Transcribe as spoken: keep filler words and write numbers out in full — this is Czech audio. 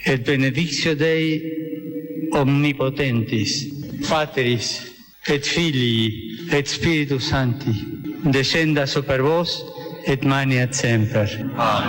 et benedictio Dei omnipotentis, Patris et Filii et Spiritus Sancti, descendat super vos et maniat semper. Amen.